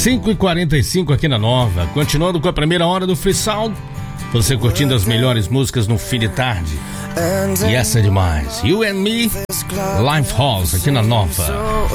5h45 aqui na Nova. Continuando com a primeira hora do Free Sound. Você curtindo as melhores músicas no fim de tarde. E essa é demais. You and Me, Live Halls aqui na Nova.